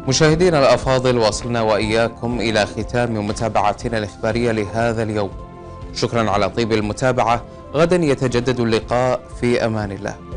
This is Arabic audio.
مشاهدينا الأفاضل، وصلنا وإياكم إلى ختام متابعتنا الإخبارية لهذا اليوم. شكرا على طيب المتابعة. غدا يتجدد اللقاء، في أمان الله.